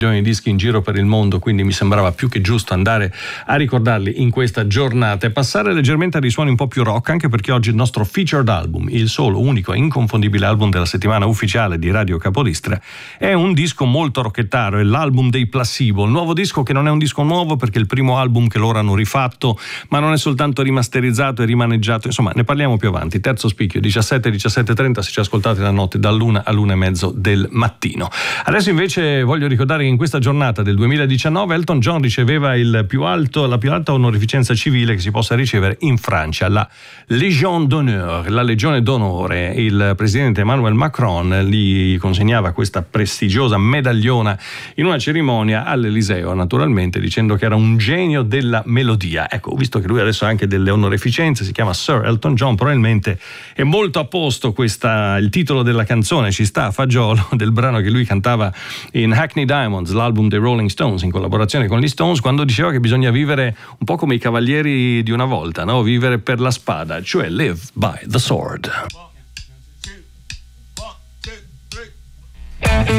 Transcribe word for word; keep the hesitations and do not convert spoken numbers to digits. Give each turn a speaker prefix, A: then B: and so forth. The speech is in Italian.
A: di dischi in giro per il mondo, quindi mi sembrava più che giusto andare a ricordarli in questa giornata e passare leggermente a risuoni un po' più rock, anche perché oggi il nostro featured album, il solo, unico e inconfondibile album della settimana ufficiale di Radio Capodistria, è un disco molto rockettaro, è l'album dei Placebo, il nuovo disco che non è un disco nuovo perché è il primo album che loro hanno rifatto, ma non è soltanto rimasterizzato e rimaneggiato, insomma ne parliamo più avanti. Terzo spicchio, diciassette diciassette trenta, se ci ascoltate la notte dall'una all'una e mezzo del mattino. Adesso invece voglio ricordare che in questa giornata del duemiladiciannove Elton John riceveva il più alto, la più alta onorificenza civile che si possa ricevere in Francia, la Légion d'honneur, la Legione d'onore. Il presidente Emmanuel Macron gli consegnava questa prestigiosa medagliona in una cerimonia all'Eliseo, naturalmente, dicendo che era un genio della melodia. Ecco, visto che lui adesso ha anche delle onorificenze, si chiama Sir Elton John, probabilmente è molto a posto questa, il titolo della canzone ci sta a fagiolo, del brano che lui cantava in Hackney Diamonds, l'album dei Rolling Stones, in collaborazione con gli Stones, quando diceva che bisogna vivere un po' come i cavalieri di una volta, no? Vivere per la spada, cioè live by the sword.